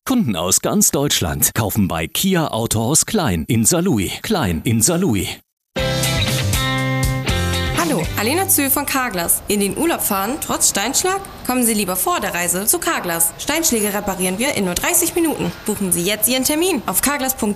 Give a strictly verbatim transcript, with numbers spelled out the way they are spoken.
Kunden aus ganz Deutschland kaufen bei Kia Autohaus Klein in Saarlouis. Klein in Saarlouis. Hallo, Alena Zühl von Carglass. In den Urlaub fahren, trotz Steinschlag? Kommen Sie lieber vor der Reise zu Carglass. Steinschläge reparieren wir in nur dreißig Minuten. Buchen Sie jetzt Ihren Termin auf carglass punkt